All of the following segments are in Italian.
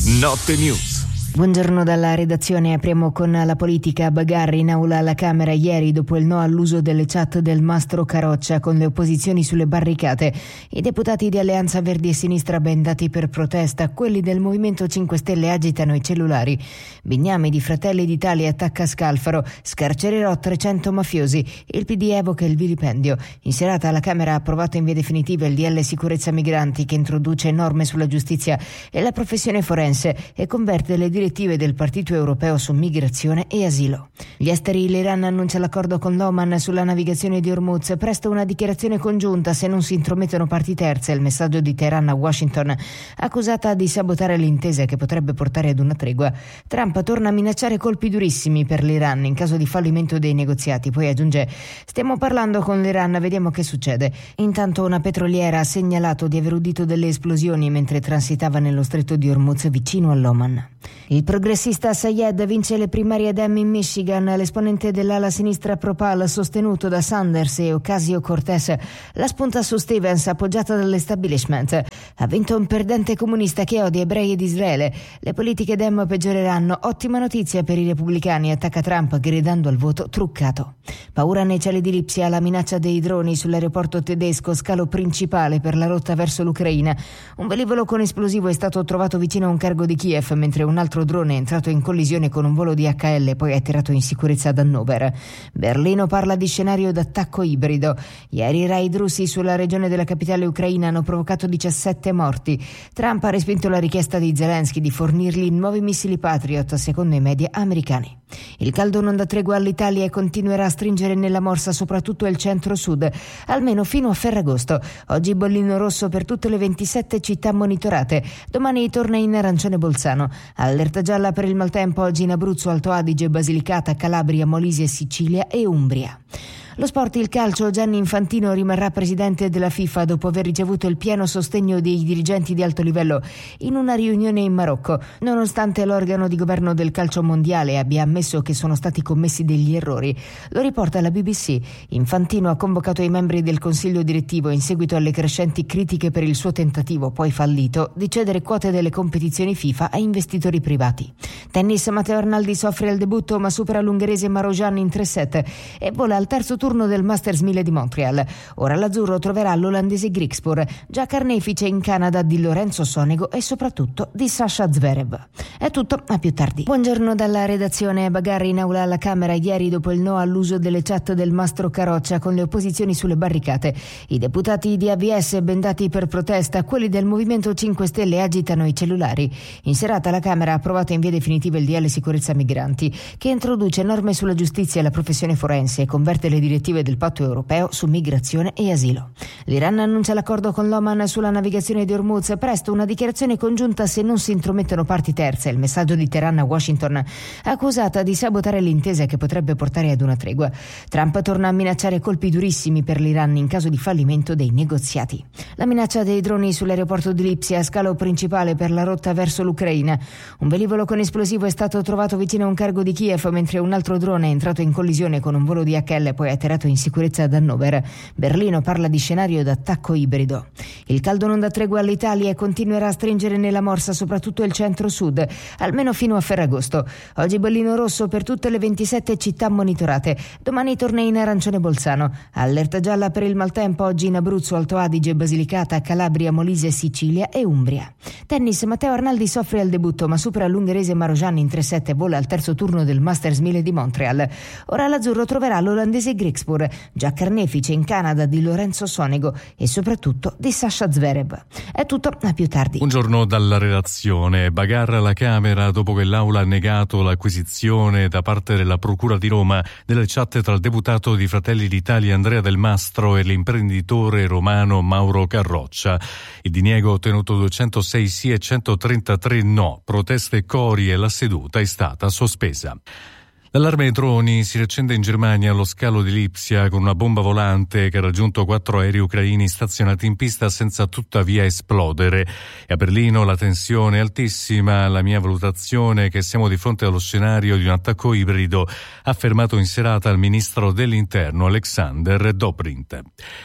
Notte News. Buongiorno dalla redazione, apriamo con la politica. Bagarre in aula alla Camera ieri dopo il no all'uso delle chat del mastro Carroccia con le opposizioni sulle barricate. I deputati di Alleanza Verdi e Sinistra bendati per protesta, quelli del Movimento 5 Stelle agitano i cellulari. Bignami di Fratelli d'Italia attacca Scalfaro, scarcererò 300 mafiosi, il PD evoca il vilipendio. In serata la Camera ha approvato in via definitiva il DL Sicurezza Migranti che introduce norme sulla giustizia e la professione forense e converte le direttive del Partito Europeo su migrazione e asilo. Gli esteri, l'Iran annuncia l'accordo con l'Oman sulla navigazione di Hormuz, presto una dichiarazione congiunta se non si intromettono parti terze, il messaggio di Teheran a Washington, accusata di sabotare l'intesa che potrebbe portare ad una tregua. Trump torna a minacciare colpi durissimi per l'Iran in caso di fallimento dei negoziati, poi aggiunge: stiamo parlando con l'Iran, vediamo che succede. Intanto una petroliera ha segnalato di aver udito delle esplosioni mentre transitava nello stretto di Hormuz vicino all'Oman. Il progressista Sayed vince le primarie Dem in Michigan. L'esponente dell'ala sinistra Pro-Pal, sostenuto da Sanders e Ocasio-Cortez, la spunta su Stevens, appoggiata dall'establishment. Ha vinto un perdente comunista che odia ebrei ed Israele. Le politiche Dem peggioreranno. Ottima notizia per i repubblicani, attacca Trump gridando al voto truccato. Paura nei cieli di Lipsia, la minaccia dei droni sull'aeroporto tedesco, scalo principale per la rotta verso l'Ucraina. Un velivolo con esplosivo è stato trovato vicino a un cargo di Kiev, mentre un altro drone è entrato in collisione con un volo di HL, poi è atterrato in sicurezza ad Hannover. Berlino parla di scenario d'attacco ibrido. Ieri i raid russi sulla regione della capitale ucraina hanno provocato 17 morti. Trump ha respinto la richiesta di Zelensky di fornirgli nuovi missili Patriot, secondo i media americani. Il caldo non dà tregua all'Italia e continuerà a stringere nella morsa soprattutto il centro-sud, almeno fino a Ferragosto. Oggi bollino rosso per tutte le 27 città monitorate. Domani torna in arancione Bolzano. Allerta gialla per il maltempo oggi in Abruzzo, Alto Adige, Basilicata, Calabria, Molise, Sicilia e Umbria. Lo sport, il calcio. Gianni Infantino rimarrà presidente della FIFA dopo aver ricevuto il pieno sostegno dei dirigenti di alto livello in una riunione in Marocco, nonostante l'organo di governo del calcio mondiale abbia ammesso che sono stati commessi degli errori. Lo riporta la BBC. Infantino ha convocato i membri del consiglio direttivo in seguito alle crescenti critiche per il suo tentativo, poi fallito, di cedere quote delle competizioni FIFA a investitori privati. Tennis, Matteo Arnaldi soffre al debutto ma supera l'ungherese Marozsan in 3 set e vola al terzo turno del Masters 1000 di Montreal. Ora l'azzurro troverà l'olandese Griekspoor, già carnefice in Canada di Lorenzo Sonego e soprattutto di Sasha Zverev. È tutto, a più tardi. Buongiorno dalla redazione. Bagarre in aula alla Camera ieri dopo il no all'uso delle chat del mastro Carroccia con le opposizioni sulle barricate. I deputati di AVS bendati per protesta, quelli del Movimento 5 Stelle agitano i cellulari. In serata la Camera ha approvato in via definitiva il DL Sicurezza Migranti, che introduce norme sulla giustizia e la professione forense e converte le direttive del Patto Europeo su migrazione e asilo. L'Iran annuncia l'accordo con l'Oman sulla navigazione di Hormuz, presto una dichiarazione congiunta se non si intromettono parti terze, il messaggio di Teheran a Washington, accusata di sabotare l'intesa che potrebbe portare ad una tregua. Trump torna a minacciare colpi durissimi per l'Iran in caso di fallimento dei negoziati. La minaccia dei droni sull'aeroporto di Lipsia, scalo principale per la rotta verso l'Ucraina. Un velivolo con esplosivo è stato trovato vicino a un cargo di Kiev, mentre un altro drone è entrato in collisione con un volo di HL, poi è atterrato in sicurezza ad Hannover. Berlino parla di scenario d'attacco ibrido. Il caldo non dà tregua all'Italia e continuerà a stringere nella morsa soprattutto il centro-sud, almeno fino a Ferragosto. Oggi bollino rosso per tutte le 27 città monitorate. Domani torna in arancione Bolzano. Allerta gialla per il maltempo oggi in Abruzzo, Alto Adige, Basilicata, Calabria, Molise, Sicilia e Umbria. Tennis, Matteo Arnaldi soffre al debutto ma supera l'ungherese Marozsan in 3 set e vola al terzo turno del Masters 1000 di Montreal. Ora l'azzurro troverà l'olandese Griekspoor, già carnefice in Canada di Lorenzo Sonego e soprattutto di Sasha Zverev. È tutto, a più tardi. Buongiorno dalla redazione. Bagarre alla Camera dopo che l'Aula ha negato l'acquisizione da parte della Procura di Roma delle chat tra il deputato di Fratelli d'Italia Andrea Del Mastro e l'imprenditore romano Mauro Carroccia. Il diniego ha ottenuto 206 sì e 133 no, proteste e cori e la seduta è stata sospesa. L'allarme ai droni si riaccende in Germania allo scalo di Lipsia con una bomba volante che ha raggiunto 4 aerei ucraini stazionati in pista senza tuttavia esplodere. E a Berlino la tensione è altissima. La mia valutazione è che siamo di fronte allo scenario di un attacco ibrido, ha affermato in serata il ministro dell'Interno Alexander Dobrindt.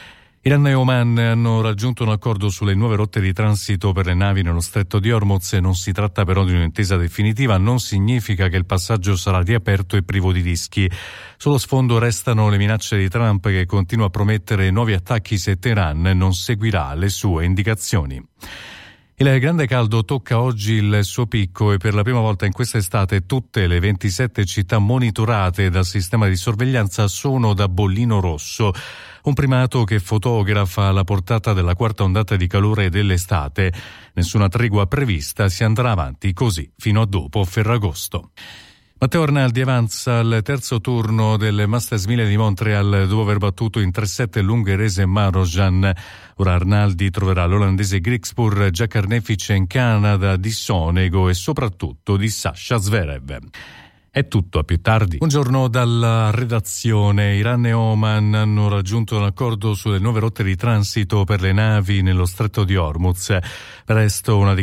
Iran e Oman hanno raggiunto un accordo sulle nuove rotte di transito per le navi nello stretto di Hormuz. Non si tratta però di un'intesa definitiva, non significa che il passaggio sarà riaperto e privo di rischi. Sullo sfondo restano le minacce di Trump, che continua a promettere nuovi attacchi se Teheran non seguirà le sue indicazioni. Il grande caldo tocca oggi il suo picco e per la prima volta in quest'estate tutte le 27 città monitorate dal sistema di sorveglianza sono da bollino rosso. Un primato che fotografa la portata della quarta ondata di calore dell'estate. Nessuna tregua prevista, si andrà avanti così fino a dopo Ferragosto. Matteo Arnaldi avanza al terzo turno del Masters 1000 di Montreal dopo aver battuto in 3-7 l'ungherese Marojan. Ora Arnaldi troverà l'olandese Griekspoor, già carnefice in Canada di Sonego e soprattutto di Sasha Zverev. È tutto, a più tardi. Buongiorno dalla redazione. Iran e Oman hanno raggiunto un accordo sulle nuove rotte di transito per le navi nello stretto di Hormuz. Presto una